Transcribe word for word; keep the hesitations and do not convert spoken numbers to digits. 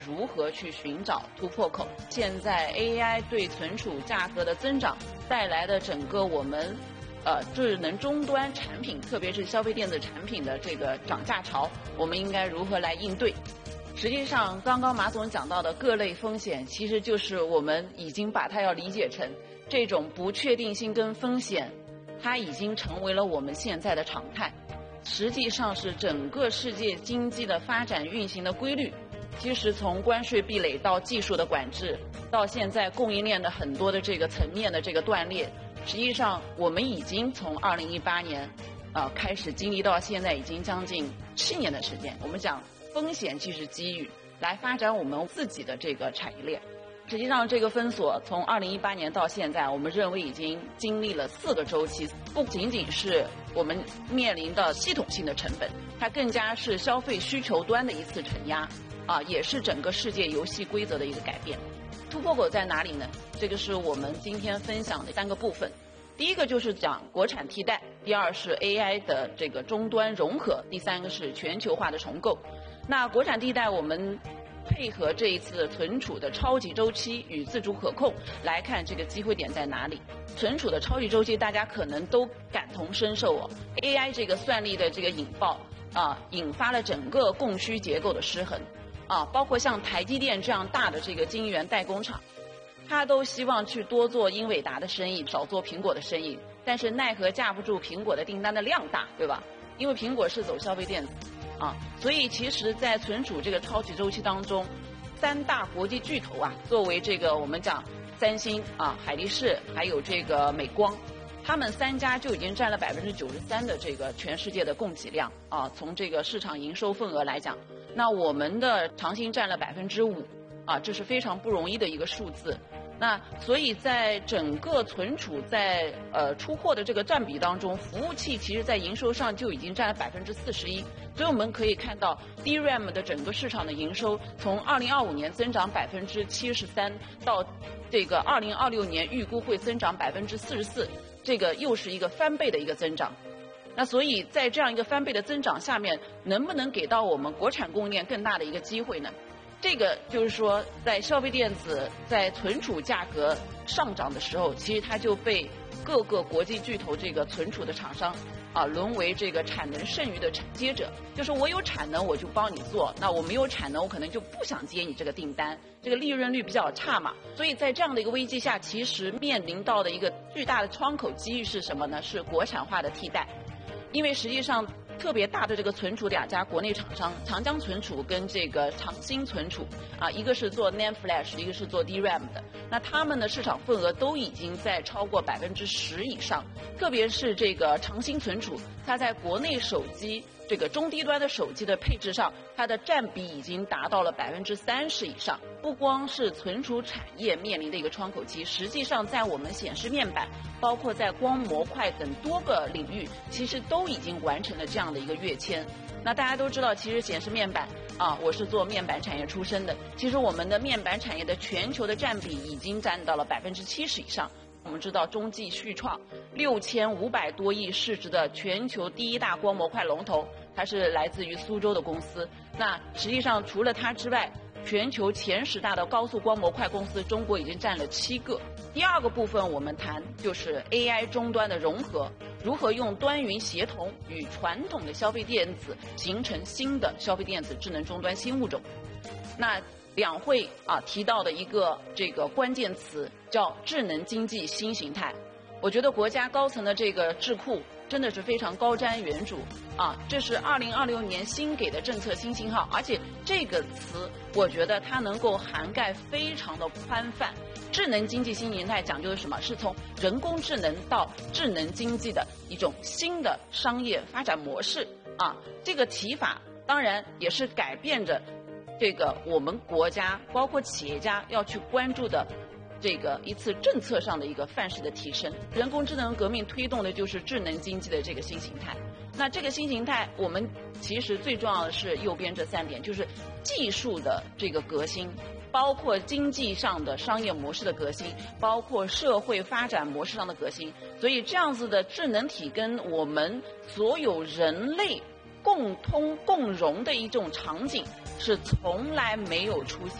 如何去寻找突破口。现在 A I 对存储价格的增长带来的整个我们呃智能终端产品，特别是消费电子产品的这个涨价潮，我们应该如何来应对？实际上，刚刚马总讲到的各类风险，其实就是我们已经把它要理解成这种不确定性跟风险，它已经成为了我们现在的常态。实际上是整个世界经济的发展运行的规律。其实从关税壁垒到技术的管制，到现在供应链的很多的这个层面的这个断裂，实际上我们已经从二零一八年呃开始经历到现在已经将近七年的时间。我们讲风险即是机遇，来发展我们自己的这个产业链。实际上这个封锁从二零一八年到现在，我们认为已经经历了四个周期，不仅仅是我们面临的系统性的成本，它更加是消费需求端的一次承压啊，也是整个世界游戏规则的一个改变。突破口在哪里呢？这个是我们今天分享的三个部分。第一个就是讲国产替代，第二是 A I 的这个终端融合，第三个是全球化的重构。那国产替代，我们配合这一次存储的超级周期与自主可控来看这个机会点在哪里。存储的超级周期大家可能都感同身受哦 ，A I 这个算力的这个引爆啊，引发了整个供需结构的失衡啊，包括像台积电这样大的这个晶圆代工厂，他都希望去多做英伟达的生意，少做苹果的生意，但是奈何架不住苹果的订单的量大，对吧？因为苹果是走消费电子啊，所以其实在存储这个超级周期当中，三大国际巨头啊，作为这个我们讲三星啊、海力士还有这个美光，他们三家就已经占了百分之九十三的这个全世界的供给量啊。从这个市场营收份额来讲，那我们的长兴占了百分之五啊，这是非常不容易的一个数字。那所以在整个存储在呃出货的这个占比当中，服务器其实在营收上就已经占了百分之四十一。所以我们可以看到 D RAM 的整个市场的营收从二零二五年增长百分之七十三，到这个二零二六年预估会增长百分之四十四，这个又是一个翻倍的一个增长。那所以在这样一个翻倍的增长下面，能不能给到我们国产供应链更大的一个机会呢？这个就是说，在消费电子在存储价格上涨的时候，其实它就被各个国际巨头这个存储的厂商啊，沦为这个产能剩余的承接者。就是我有产能我就帮你做，那我没有产能我可能就不想接你这个订单，这个利润率比较差嘛。所以在这样的一个危机下，其实面临到的一个巨大的窗口机遇是什么呢？是国产化的替代。因为实际上特别大的这个存储两家国内厂商，长江存储跟这个长兴存储啊，一个是做 NAND Flash， 一个是做 D RAM 的，那他们的市场份额都已经在超过百分之十以上。特别是这个长兴存储，它在国内手机这个中低端的手机的配置上，它的占比已经达到了百分之三十以上。不光是存储产业面临的一个窗口期，实际上在我们显示面板，包括在光模块等多个领域，其实都已经完成了这样的一个跃迁。那大家都知道，其实显示面板啊，我是做面板产业出身的，其实我们的面板产业的全球的占比已经占到了百分之七十以上。我们知道中继续创六千五百多亿市值的全球第一大光模块龙头，它是来自于苏州的公司。那实际上除了它之外，全球前十大的高速光模块公司，中国已经占了七个。第二个部分我们谈就是 A I 终端的融合，如何用端云协同与传统的消费电子形成新的消费电子智能终端新物种。那两会啊提到的一个这个关键词叫智能经济新形态，我觉得国家高层的这个智库真的是非常高瞻远瞩啊！这是二零二六年新给的政策新信号，而且这个词我觉得它能够涵盖非常的宽泛。智能经济新形态讲究的是什么？是从人工智能到智能经济的一种新的商业发展模式啊！这个提法当然也是改变着这个我们国家包括企业家要去关注的这个一次政策上的一个范式的提升。人工智能革命推动的就是智能经济的这个新形态。那这个新形态我们其实最重要的是右边这三点，就是技术的这个革新，包括经济上的商业模式的革新，包括社会发展模式上的革新。所以这样子的智能体跟我们所有人类共通共融的一种场景， 是从来没有出现。